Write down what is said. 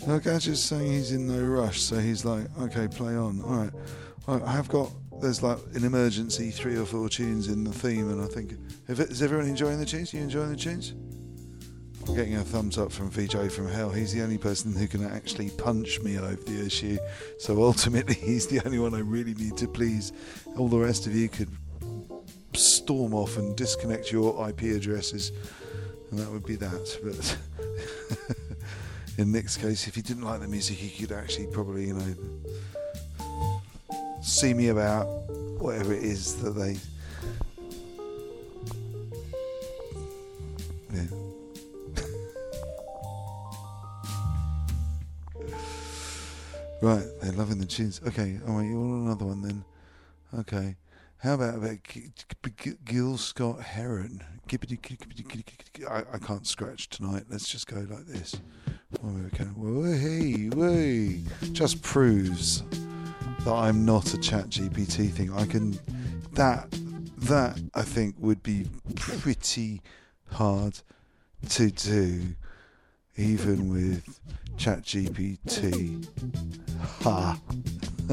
No, Gadget's saying he's in no rush, so he's like, okay, play on. All right. I have got, there's like an emergency 3 or 4 tunes in the theme, and I think, is everyone enjoying the tunes? You enjoying the tunes? I'm getting a thumbs up from VJ from Hell. He's the only person who can actually punch me over the issue, so ultimately he's the only one I really need to please. All the rest of you could storm off and disconnect your IP addresses, and that would be that. But in Nick's case, if he didn't like the music, he could actually probably, see me about whatever it is that they... Yeah. Right, they're loving the tunes. Okay, oh wait, you want another one then? Okay. How about Gil Scott Heron? I can't scratch tonight. Let's just go like this. Way. Just proves that I'm not a ChatGPT thing. I can... That I think would be pretty hard to do, even with ChatGPT. Ha!